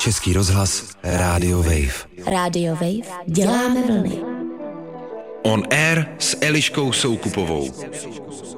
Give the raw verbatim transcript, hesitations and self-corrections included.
Český rozhlas Radio Wave. Radio Wave, děláme vlny. On Air s Eliškou Soukupovou.